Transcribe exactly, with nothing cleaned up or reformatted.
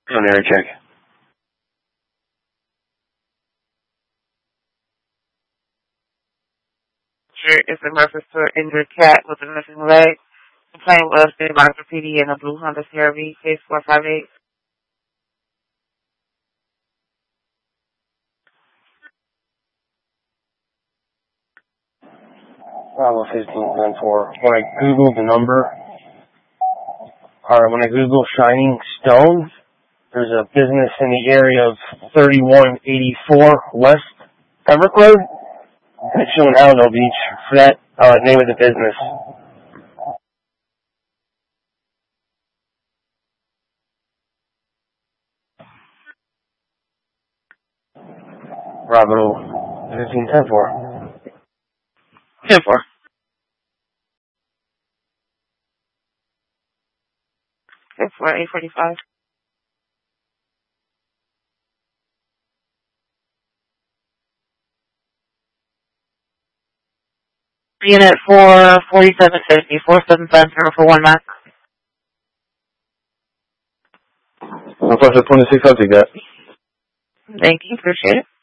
Preliminary check. Sure, it's in reference to an injured cat with a missing leg. The plane was made by graffiti in a blue Honda C R V, case four five eight. Bravo fifteen ten four. When I Googled the number, or when I Google Shining Stone, there's a business in the area of thirty-one eighty-four West Everett Road. It's showing Allendale Beach for that uh, name of the business. Bravo fifteen ten four. ten four. ten four, eight forty-five. Unit four forty-seven fifty, four seven seven zero for one Mac. I'll press the twenty-six, I'll take that. Thank you, appreciate it.